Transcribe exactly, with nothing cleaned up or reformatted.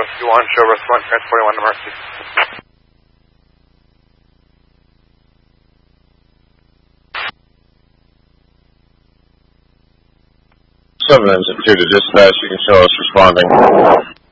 Whiskey one, show restaurant, transport one to Mercy. seven engine two to dispatch, you can show us responding.